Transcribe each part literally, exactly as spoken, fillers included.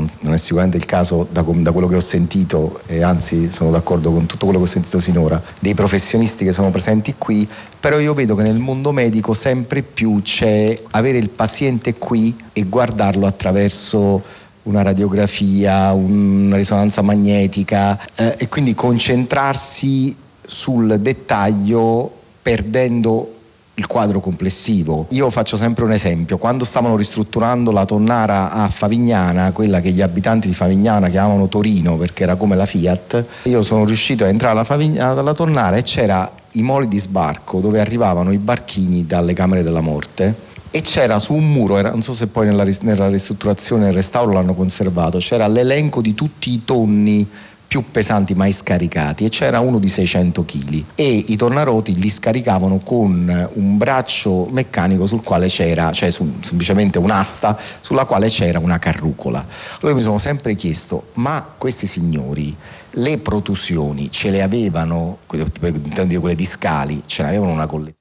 non è sicuramente il caso da, da quello che ho sentito, e anzi sono d'accordo con tutto quello che ho sentito sinora, dei professionisti che sono presenti qui, però io vedo che nel mondo medico sempre più c'è avere il paziente qui e guardarlo attraverso una radiografia, una risonanza magnetica, eh, e quindi concentrarsi sul dettaglio perdendo il quadro complessivo. Io faccio sempre un esempio: quando stavano ristrutturando la tonnara a Favignana, quella che gli abitanti di Favignana chiamavano Torino perché era come la Fiat, io sono riuscito a entrare alla, Favignana, alla tonnara, e c'era i moli di sbarco dove arrivavano i barchini dalle camere della morte, e c'era su un muro, era, non so se poi nella, nella ristrutturazione e nel restauro l'hanno conservato, c'era l'elenco di tutti i tonni più pesanti mai scaricati, e c'era uno di seicento chili, e i tornaroti li scaricavano con un braccio meccanico sul quale c'era, cioè su, semplicemente un'asta sulla quale c'era una carrucola. Allora io mi sono sempre chiesto: ma questi signori le protusioni ce le avevano, intendo quelle discali, ce ne avevano una collezione?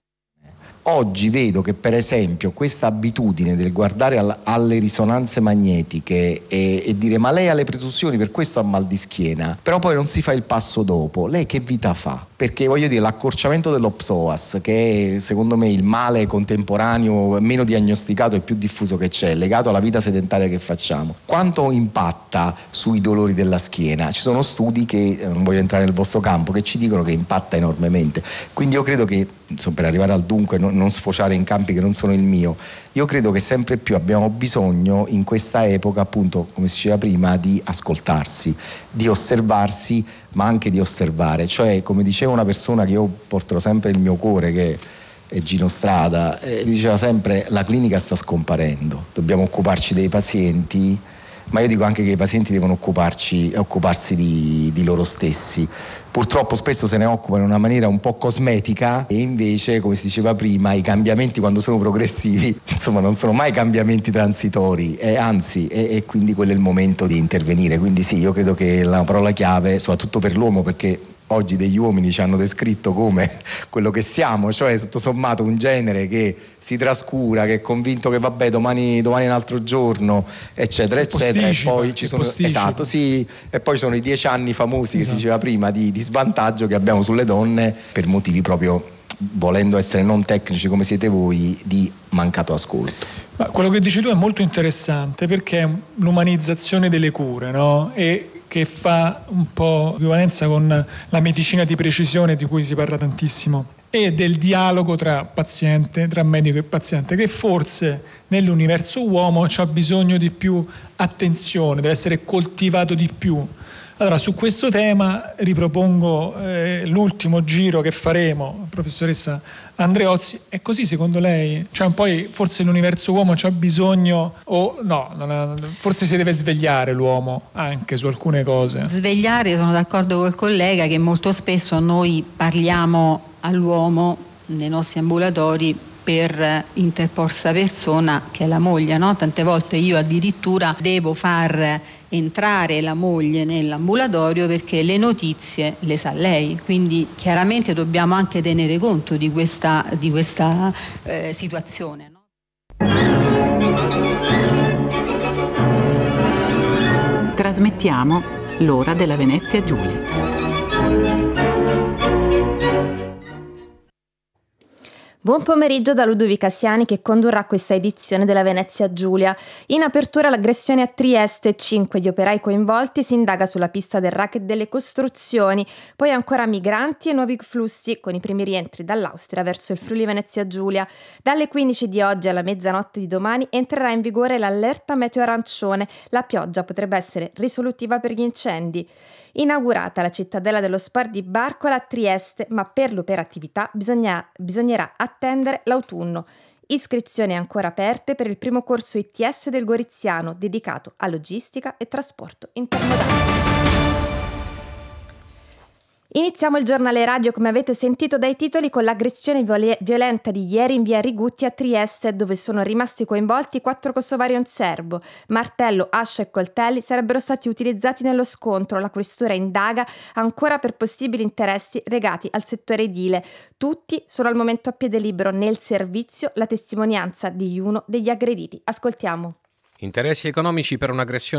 Oggi vedo che per esempio questa abitudine del guardare al, alle risonanze magnetiche e, e dire ma lei ha le protusioni, per questo ha mal di schiena, però poi non si fa il passo dopo, lei che vita fa? Perché voglio dire, l'accorciamento dello psoas, che è secondo me il male contemporaneo meno diagnosticato e più diffuso che c'è, legato alla vita sedentaria che facciamo, quanto impatta sui dolori della schiena? Ci sono studi che, non voglio entrare nel vostro campo, che ci dicono che impatta enormemente. Quindi io credo che, insomma, per arrivare al dunque, non, non sfociare in campi che non sono il mio, io credo che sempre più abbiamo bisogno in questa epoca, appunto, come si diceva prima, di ascoltarsi, di osservarsi, ma anche di osservare. Cioè, come diceva una persona che io porterò sempre nel mio cuore, che è Gino Strada, eh, diceva sempre: la clinica sta scomparendo, dobbiamo occuparci dei pazienti, ma io dico anche che i pazienti devono occuparci, occuparsi di, di loro stessi. Purtroppo spesso se ne occupano in una maniera un po' cosmetica, e invece, come si diceva prima, i cambiamenti, quando sono progressivi, insomma, non sono mai cambiamenti transitori, e anzi, e, e quindi quello è il momento di intervenire. Quindi sì, io credo che la parola chiave, soprattutto per l'uomo, perché oggi degli uomini ci hanno descritto come quello che siamo, cioè tutto sommato un genere che si trascura, che è convinto che vabbè domani, domani è un altro giorno, eccetera eccetera, e poi ci sono, esatto, sì, e poi sono i dieci anni famosi, esatto, che si diceva prima, di, di svantaggio che abbiamo sulle donne per motivi proprio, volendo essere non tecnici come siete voi, di mancato ascolto. Ma quello che dici tu è molto interessante, perché è l'umanizzazione delle cure, no? E che fa un po' equivalenza con la medicina di precisione di cui si parla tantissimo, e del dialogo tra paziente, tra medico e paziente, che forse nell'universo uomo c'ha bisogno di più attenzione, deve essere coltivato di più. Allora, su questo tema ripropongo eh, l'ultimo giro che faremo, professoressa Andreozzi. È così secondo lei? Cioè, poi forse l'universo uomo c'ha bisogno, o no, non ha, forse si deve svegliare l'uomo anche su alcune cose? Svegliare, sono d'accordo col collega che molto spesso noi parliamo all'uomo nei nostri ambulatori per interporsa persona, che è la moglie, no? Tante volte io addirittura devo far entrare la moglie nell'ambulatorio perché le notizie le sa lei, quindi chiaramente dobbiamo anche tenere conto di questa, di questa eh, situazione, no? Trasmettiamo l'ora della Venezia Giulia. Buon pomeriggio da Ludovica Siani, che condurrà questa edizione della Venezia Giulia. In apertura l'aggressione a Trieste, cinque gli operai coinvolti, si indaga sulla pista del racket delle costruzioni, poi ancora migranti e nuovi flussi con i primi rientri dall'Austria verso il Friuli Venezia Giulia. Dalle quindici di oggi alla mezzanotte di domani entrerà in vigore l'allerta meteo arancione, la pioggia potrebbe essere risolutiva per gli incendi. Inaugurata la cittadella dello sport di Barcola a Trieste, ma per l'operatività bisogna, bisognerà attendere l'autunno. Iscrizioni ancora aperte per il primo corso I T S del Goriziano, dedicato a logistica e trasporto intermodale. Iniziamo il giornale radio, come avete sentito dai titoli, con l'aggressione viol- violenta di ieri in via Rigutti a Trieste, dove sono rimasti coinvolti quattro kosovari e un serbo. Martello, ascia e coltelli sarebbero stati utilizzati nello scontro. La questura indaga ancora per possibili interessi legati al settore edile. Tutti sono al momento a piede libero nel servizio, la testimonianza di uno degli aggrediti. Ascoltiamo. Interessi economici per un'aggressione